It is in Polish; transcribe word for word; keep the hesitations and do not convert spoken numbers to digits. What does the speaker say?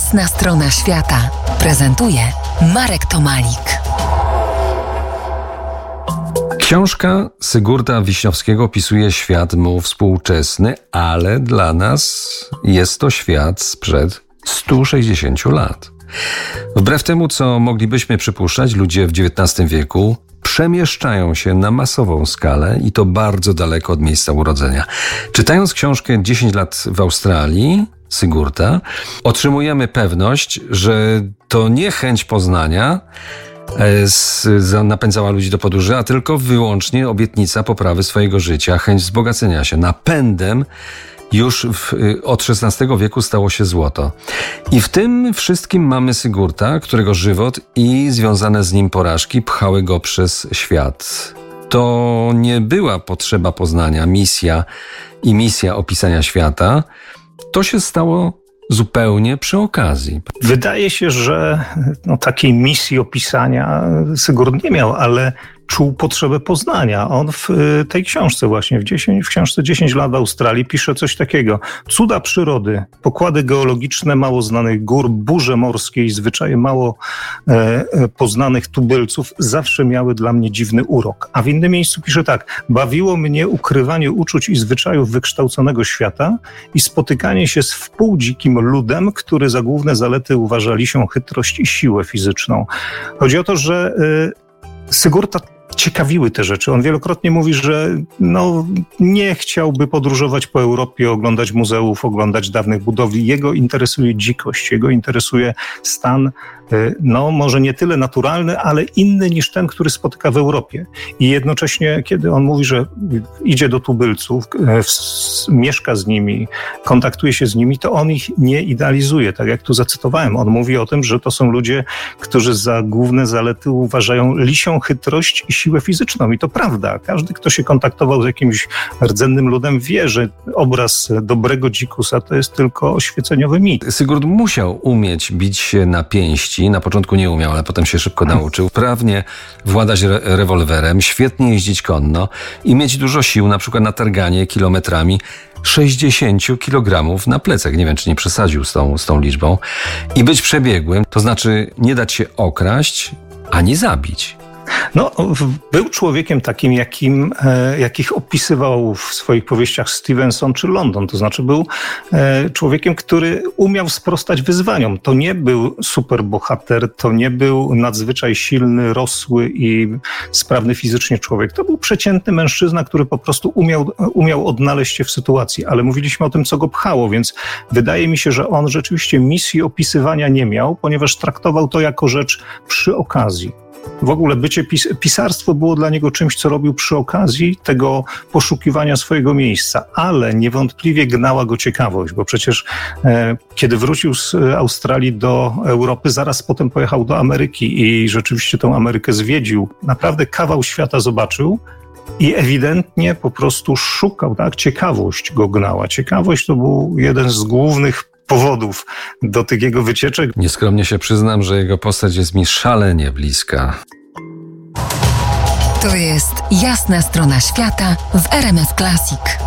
Jasna strona świata prezentuje Marek Tomalik. Książka Sigurda Wiśniowskiego opisuje świat mu współczesny, ale dla nas jest to świat sprzed stu sześćdziesięciu lat. Wbrew temu, co moglibyśmy przypuszczać, ludzie w dziewiętnastym wieku przemieszczają się na masową skalę i to bardzo daleko od miejsca urodzenia. Czytając książkę dziesięć lat w Australii Sigurda, otrzymujemy pewność, że to nie chęć poznania z, z, napędzała ludzi do podróży, a tylko wyłącznie obietnica poprawy swojego życia, chęć wzbogacenia się. Napędem już w, od szesnastego wieku stało się złoto. I w tym wszystkim mamy Sigurda, którego żywot i związane z nim porażki pchały go przez świat. To nie była potrzeba poznania, misja i misja opisania świata. To się stało zupełnie przy okazji. Wydaje się, że no, takiej misji opisania Sigurd nie miał, ale czuł potrzebę poznania. On w tej książce właśnie, w, dziesięć, w książce dziesięć lat w Australii pisze coś takiego. Cuda przyrody, pokłady geologiczne mało znanych gór, burze morskie i zwyczaje mało e, poznanych tubylców zawsze miały dla mnie dziwny urok. A w innym miejscu pisze tak. Bawiło mnie ukrywanie uczuć i zwyczajów wykształconego świata i spotykanie się z wpółdzikim ludem, który za główne zalety uważa lisią chytrość i siłę fizyczną. Chodzi o to, że e, Sigurda ciekawiły te rzeczy. On wielokrotnie mówi, że no, nie chciałby podróżować po Europie, oglądać muzeów, oglądać dawnych budowli. Jego interesuje dzikość, jego interesuje stan, no może nie tyle naturalny, ale inny niż ten, który spotyka w Europie. I jednocześnie, kiedy on mówi, że idzie do tubylców, mieszka z nimi, kontaktuje się z nimi, to on ich nie idealizuje. Tak jak tu zacytowałem, on mówi o tym, że to są ludzie, którzy za główne zalety uważają lisią chytrość i siłę fizyczną. I to prawda. Każdy, kto się kontaktował z jakimś rdzennym ludem, wie, że obraz dobrego dzikusa to jest tylko oświeceniowy mit. Sigurd musiał umieć bić się na pięści. Na początku nie umiał, ale potem się szybko nauczył. Prawnie władać re- rewolwerem, świetnie jeździć konno i mieć dużo sił, na przykład na targanie kilometrami sześćdziesiąt kilogramów na plecach. Nie wiem, czy nie przesadził z tą, z tą liczbą. I być przebiegłym, to znaczy nie dać się okraść, ani zabić. No, był człowiekiem takim, jakim, e, jakich opisywał w swoich powieściach Stevenson czy London. To znaczy był e, człowiekiem, który umiał sprostać wyzwaniom. To nie był superbohater, to nie był nadzwyczaj silny, rosły i sprawny fizycznie człowiek. To był przeciętny mężczyzna, który po prostu umiał, umiał odnaleźć się w sytuacji. Ale mówiliśmy o tym, co go pchało, więc wydaje mi się, że on rzeczywiście misji opisywania nie miał, ponieważ traktował to jako rzecz przy okazji. W ogóle bycie pis- pisarstwo było dla niego czymś, co robił przy okazji tego poszukiwania swojego miejsca, ale niewątpliwie gnała go ciekawość, bo przecież e, kiedy wrócił z Australii do Europy, zaraz potem pojechał do Ameryki i rzeczywiście tę Amerykę zwiedził. Naprawdę kawał świata zobaczył i ewidentnie po prostu szukał, tak? Ciekawość go gnała. Ciekawość to był jeden z głównych powodów do tych jego wycieczek. Nieskromnie się przyznam, że jego postać jest mi szalenie bliska. To jest Jasna strona świata w R M F Classic.